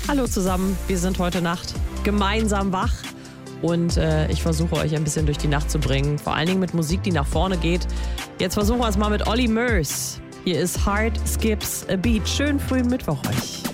Hallo zusammen, wir sind heute Nacht gemeinsam wach und ich versuche euch ein bisschen durch die Nacht zu bringen, vor allen Dingen mit Musik, die nach vorne geht. Jetzt versuchen wir es mal mit Olly Murs. Hier ist Heart Skips a Beat. Schönen frühen Mittwoch euch.